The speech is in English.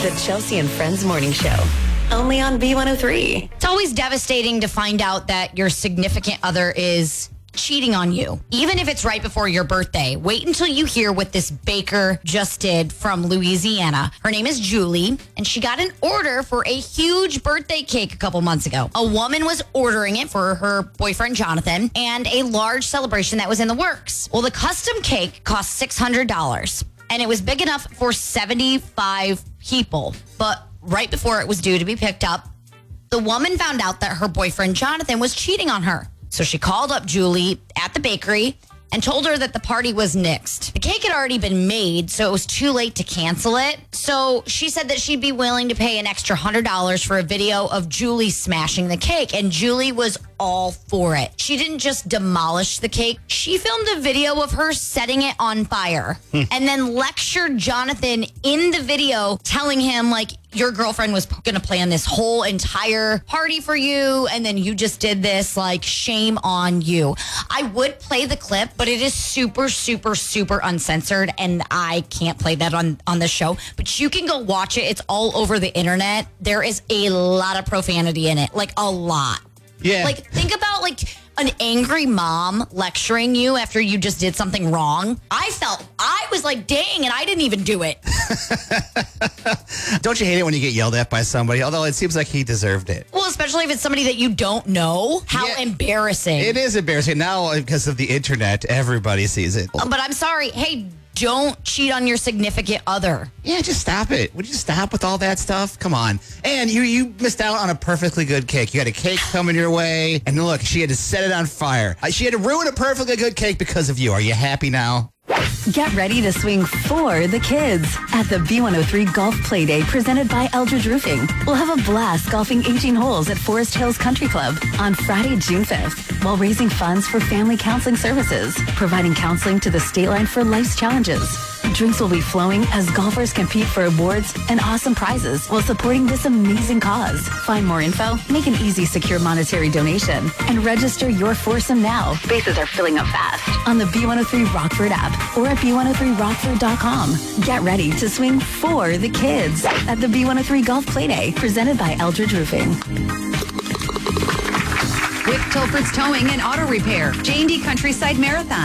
The Chelsea and Friends Morning Show. Only on B103. It's always devastating to find out that your significant other is cheating on you, even if it's right before your birthday. Wait until you hear what this baker just did from Louisiana. Her name is Julie, and she got an order for a huge birthday cake a couple months ago. A woman was ordering it for her boyfriend, Jonathan, and a large celebration that was in the works. Well, the custom cake cost $600, and it was big enough for 75 people. But right before it was due to be picked up, the woman found out that her boyfriend, Jonathan, was cheating on her. So she called up Julie at the bakery and told her that the party was nixed. The cake had already been made, so it was too late to cancel it. So she said that she'd be willing to pay an extra $100 for a video of Julie smashing the cake, and Julie was all for it. She didn't just demolish the cake. She filmed a video of her setting it on fire and then lectured Jonathan in the video, telling him, like, your girlfriend was going to plan this whole entire party for you, and then you just did this. Like, shame on you. I would play the clip, but it is super, super, super uncensored, and I can't play that on the show. But you can go watch it. It's all over the internet. There is a lot of profanity in it, like a lot. Yeah. Like, think about, like, an angry mom lecturing you after you just did something wrong. I was like, dang, and I didn't even do it. Don't you hate it when you get yelled at by somebody? Although it seems like he deserved it. Well, especially if it's somebody that you don't know. How embarrassing. It is embarrassing. Now, because of the internet, everybody sees it. But I'm sorry. Hey, don't cheat on your significant other. Yeah, just stop it. Would you stop with all that stuff? Come on. And you missed out on a perfectly good cake. You had a cake coming your way, and look, she had to set it on fire. She had to ruin a perfectly good cake because of you. Are you happy now? Get ready to swing for the kids at the B103 Golf Playdate presented by Eldridge Roofing. We'll have a blast golfing 18 holes at Forest Hills Country Club on Friday, June 5th, while raising funds for family counseling services, providing counseling to the state line for life's challenges. Drinks will be flowing as golfers compete for awards and awesome prizes while supporting this amazing cause. Find more info, make an easy, secure monetary donation, and register your foursome now. Spaces are filling up fast on the B103 Rockford app or at B103Rockford.com. Get ready to swing for the kids at the B103 Golf Playdate presented by Eldridge Roofing. With Tilford's Towing and Auto Repair, J&D Countryside Marathon.